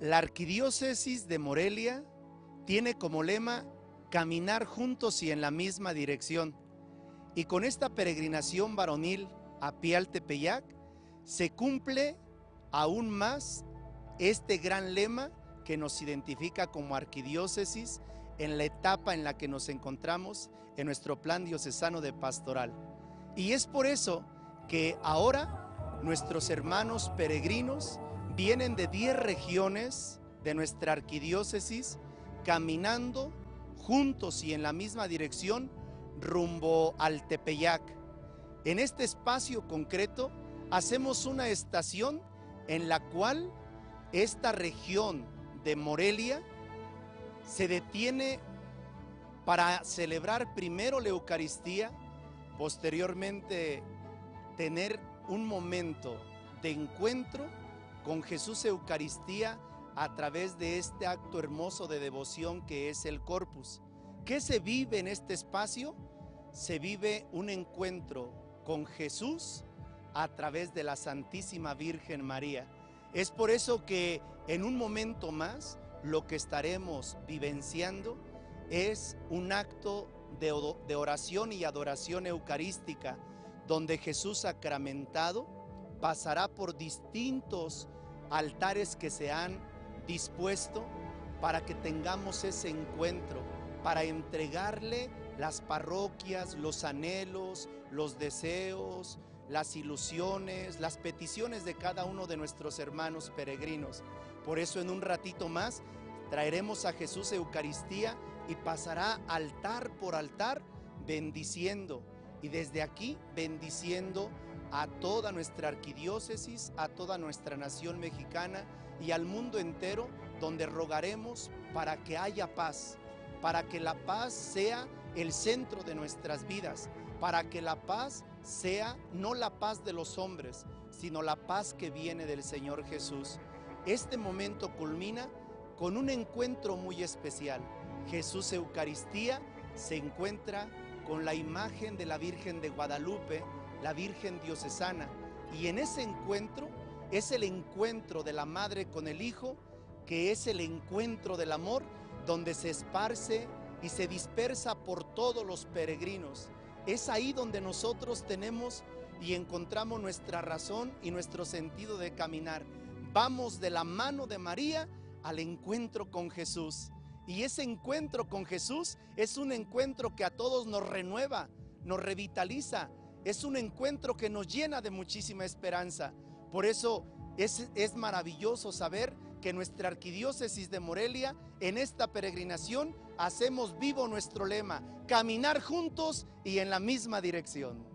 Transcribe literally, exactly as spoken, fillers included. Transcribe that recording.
La Arquidiócesis de Morelia tiene como lema caminar juntos y en la misma dirección. Y con esta peregrinación varonil a Pial Tepeyac se cumple aún más este gran lema que nos identifica como arquidiócesis en la etapa en la que nos encontramos en nuestro plan diocesano de pastoral. Y es por eso que ahora nuestros hermanos peregrinos vienen de diez regiones de nuestra arquidiócesis caminando juntos y en la misma dirección rumbo al Tepeyac. En este espacio concreto hacemos una estación en la cual esta región de Morelia se detiene para celebrar primero la Eucaristía, posteriormente tener un momento de encuentro con Jesús Eucaristía a través de este acto hermoso de devoción que es el Corpus. ¿Qué se vive en este espacio? Se vive un encuentro con Jesús a través de la Santísima Virgen María. Es por eso que en un momento más lo que estaremos vivenciando es un acto de, de oración y adoración eucarística, donde Jesús sacramentado pasará por distintos altares que se han dispuesto para que tengamos ese encuentro, para entregarle las parroquias, los anhelos, los deseos, las ilusiones, las peticiones de cada uno de nuestros hermanos peregrinos. Por eso en un ratito más traeremos a Jesús Eucaristía y pasará altar por altar bendiciendo, y desde aquí bendiciendo a toda nuestra arquidiócesis, a toda nuestra nación mexicana y al mundo entero, donde rogaremos para que haya paz, para que la paz sea el centro de nuestras vidas, para que la paz sea no la paz de los hombres, sino la paz que viene del Señor Jesús. Este momento culmina con un encuentro muy especial. Jesús Eucaristía se encuentra con la imagen de la Virgen de Guadalupe, la Virgen diocesana, y en ese encuentro es el encuentro de la Madre con el Hijo, que es el encuentro del amor, donde se esparce y se dispersa por todos los peregrinos. Es ahí donde nosotros tenemos y encontramos nuestra razón y nuestro sentido de caminar. Vamos de la mano de María al encuentro con Jesús. Y ese encuentro con Jesús es un encuentro que a todos nos renueva, nos revitaliza. Es un encuentro que nos llena de muchísima esperanza. Por eso es, es maravilloso saber que nuestra arquidiócesis de Morelia, en esta peregrinación, hacemos vivo nuestro lema: caminar juntos y en la misma dirección.